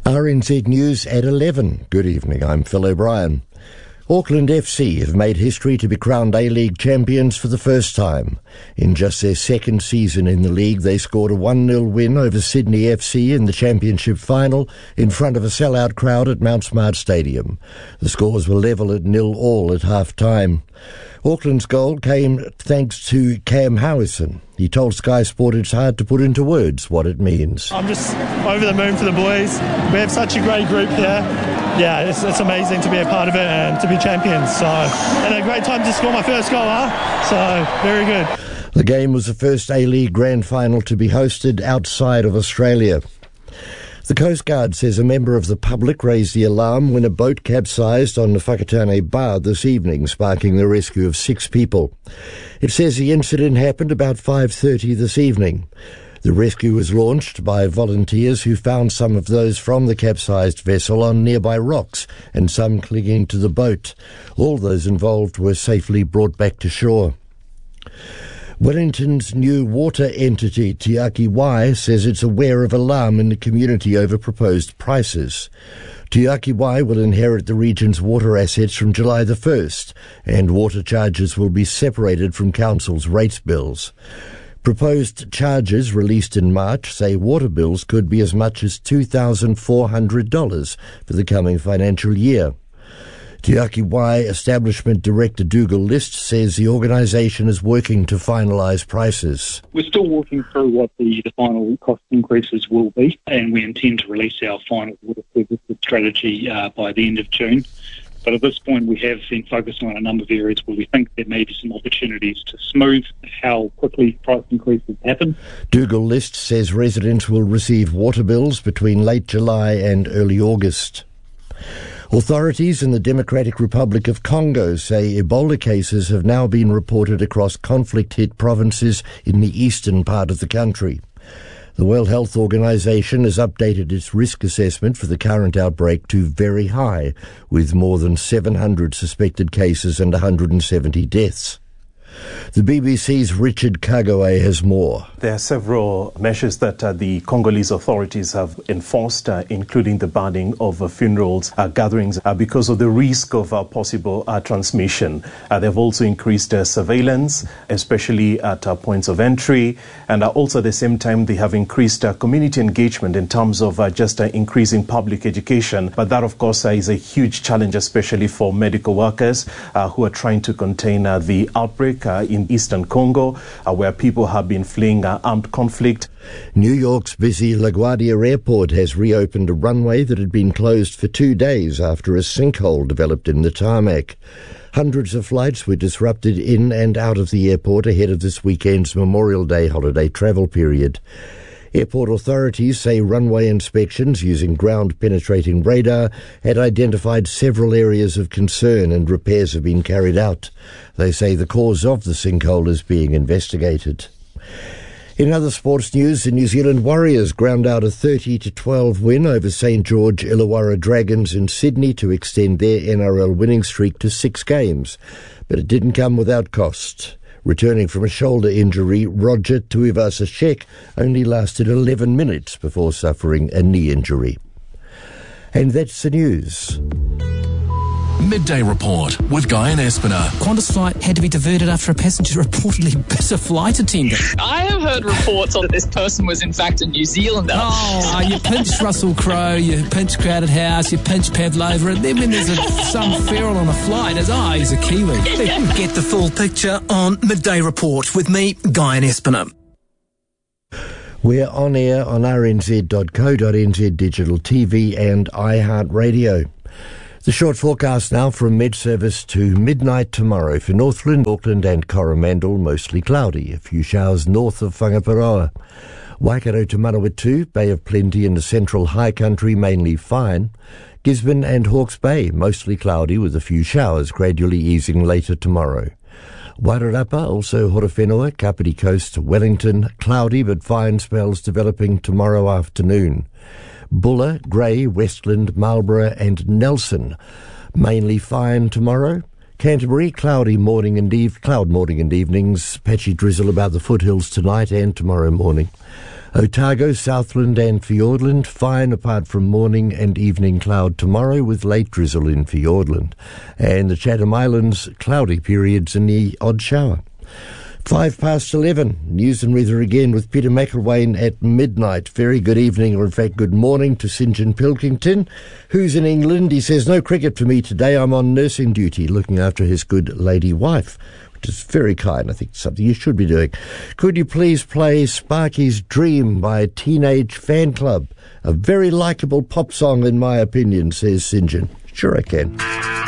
RNZ News at 11. Good evening, I'm Phil O'Brien. Auckland FC have made history to be crowned A-League champions for the first time. In just their second season in the league, they scored a 1-0 win over Sydney FC in the championship final in front of a sellout crowd at Mount Smart Stadium. The scores were level at 0-0 at half-time. Auckland's goal came thanks to Cam Howison. He told Sky Sport it's hard to put into words what it means. I'm just over the moon for the boys. We have such a great group here. Yeah, it's amazing to be a part of it and to be champions. So, and a great time to score my first goal, So, very good. The game was the first A-League Grand Final to be hosted outside of Australia. The Coast Guard says a member of the public raised the alarm when a boat capsized on the Whakatane Bar this evening, sparking the rescue of 6 people. It says the incident happened about 5:30 this evening. The rescue was launched by volunteers who found some of those from the capsized vessel on nearby rocks and some clinging to the boat. All those involved were safely brought back to shore. Wellington's new water entity, Te Aki Wai, says it's aware of alarm in the community over proposed prices. Te Aki Wai will inherit the region's water assets from July the 1st, and water charges will be separated from council's rates bills. Proposed charges released in March say water bills could be as much as $2,400 for the coming financial year. Te Aki Wai Establishment Director Dougal List says the organisation is working to finalise prices. We're still working through what the final cost increases will be, and we intend to release our final water services strategy by the end of June. But at this point, we have been focusing on a number of areas where we think there may be some opportunities to smooth how quickly price increases happen. Dougal List says residents will receive water bills between late July and early August. Authorities in the Democratic Republic of Congo say Ebola cases have now been reported across conflict-hit provinces in the eastern part of the country. The World Health Organization has updated its risk assessment for the current outbreak to very high, with more than 700 suspected cases and 170 deaths. The BBC's Richard Kagawe has more. There are several measures that the Congolese authorities have enforced, including the banning of funerals, gatherings, because of the risk of possible transmission. They've also increased surveillance, especially at points of entry, and also at the same time they have increased community engagement in terms of just increasing public education. But that, of course, is a huge challenge, especially for medical workers who are trying to contain the outbreak in eastern Congo, where people have been fleeing armed conflict. New York's busy LaGuardia Airport has reopened a runway that had been closed for 2 days after a sinkhole developed in the tarmac. Hundreds of flights were disrupted in and out of the airport ahead of this weekend's Memorial Day holiday travel period. Airport authorities say runway inspections using ground-penetrating radar had identified several areas of concern and repairs have been carried out. They say the cause of the sinkhole is being investigated. In other sports news, the New Zealand Warriors ground out a 30-12 win over St George Illawarra Dragons in Sydney to extend their NRL winning streak to 6 games. But it didn't come without cost. Returning from a shoulder injury, Roger Tuivasa-Sheck only lasted 11 minutes before suffering a knee injury. And that's the news. Midday Report with Guy and Espiner. Qantas flight had to be diverted after a passenger reportedly bit a flight attendant. I have heard reports that this person was in fact a New Zealander. You pinch Russell Crowe, you pinch Crowded House, you pinch Pavlova, and then when there's some feral on a flight, it's, he's a Kiwi. Get the full picture on Midday Report with me, Guy and Espiner. We're on air on rnz.co.nz Digital TV and iHeartRadio. The short forecast now from mid-service to midnight tomorrow for Northland, Auckland and Coromandel, mostly cloudy. A few showers north of Whangaparoa. Waikato to Manawatu, Bay of Plenty in the central high country, mainly fine. Gisborne and Hawke's Bay, mostly cloudy with a few showers gradually easing later tomorrow. Wairarapa, also Horowhenua, Kapiti Coast, Wellington, cloudy but fine spells developing tomorrow afternoon. Buller, Grey, Westland, Marlborough and Nelson, mainly fine tomorrow. Canterbury, cloud morning and evenings, patchy drizzle about the foothills tonight and tomorrow morning. Otago, Southland and Fiordland, fine apart from morning and evening cloud tomorrow with late drizzle in Fiordland. And the Chatham Islands, cloudy periods and the odd shower. 11:05. News and weather again with Peter McElwain at midnight. Very good evening, or in fact good morning to St John Pilkington, who's in England. He says, no cricket for me today. I'm on nursing duty, looking after his good lady wife, which is very kind. I think something you should be doing. Could you please play Sparky's Dream by Teenage Fan Club? A very likeable pop song in my opinion, says St John. Sure I can.